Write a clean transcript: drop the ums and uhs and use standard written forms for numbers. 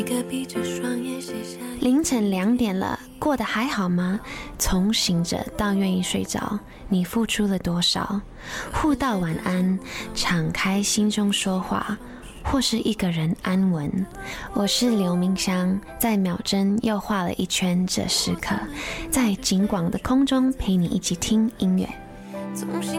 凌晨2点了，过得还好吗？从醒着到愿意睡着，你付出了多少？互道晚安，敞开心中说话，或是一个人安稳。我是刘明香，在秒针又画了一圈这时刻，在景广的空中陪你一起听音乐。